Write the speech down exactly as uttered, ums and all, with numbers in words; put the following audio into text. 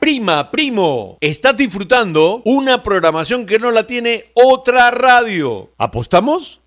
Prima, primo, estás disfrutando una programación que no la tiene otra radio. ¿Apostamos?